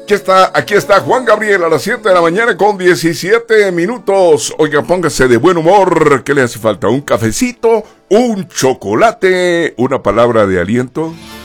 Aquí está Juan Gabriel a las 7 de la mañana con 17 minutos. Oiga, póngase de buen humor. ¿Qué le hace falta? ¿Un cafecito? ¿Un chocolate? ¿Una palabra de aliento?